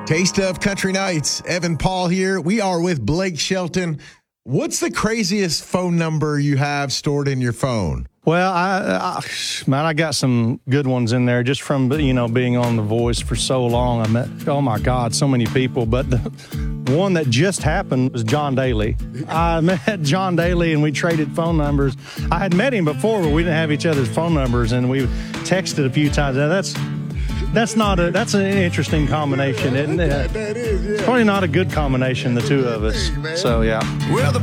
Taste of Country Nights. Evan Paul here. We are with Blake Shelton. What's the craziest phone number you have stored in your phone? Well, I got some good ones in there just from, being on The Voice for so long. I met, oh my God, so many people. But the one that just happened was John Daly. I met John Daly and we traded phone numbers. I had met him before, but we didn't have each other's phone numbers, and we texted a few times. Now, that's an interesting combination, isn't it? That is, yeah. It's probably not a good combination, the two of us. So, yeah. Well, the